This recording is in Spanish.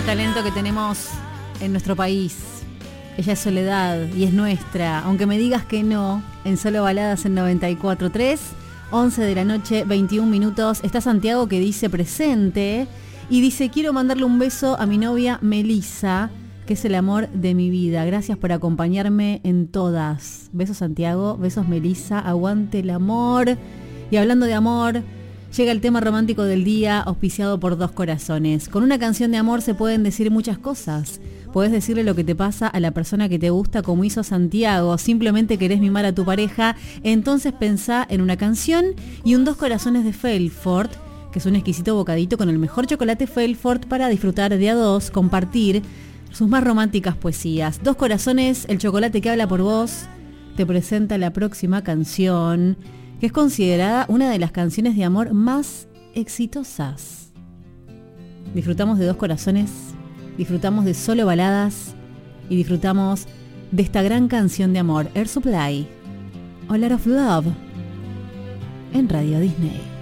talento que tenemos en nuestro país. Ella es Soledad y es nuestra, aunque me digas que no, en Solo Baladas en 94.3, 11 de la noche, 21 minutos. Está Santiago que dice presente y dice: quiero mandarle un beso a mi novia Melissa, que es el amor de mi vida. Gracias por acompañarme en todas. Besos Santiago, besos Melissa, aguante el amor. Y hablando de amor, llega el tema romántico del día, auspiciado por Dos Corazones. Con una canción de amor se pueden decir muchas cosas. Podés decirle lo que te pasa a la persona que te gusta, como hizo Santiago. Simplemente querés mimar a tu pareja, entonces pensá en una canción y un Dos Corazones de Failfort, que es un exquisito bocadito con el mejor chocolate Failfort para disfrutar de a dos, compartir sus más románticas poesías. Dos Corazones, el chocolate que habla por vos, te presenta la próxima canción, que es considerada una de las canciones de amor más exitosas. Disfrutamos de Dos Corazones, disfrutamos de Solo Baladas y disfrutamos de esta gran canción de amor, Air Supply, A Lot of Love, en Radio Disney.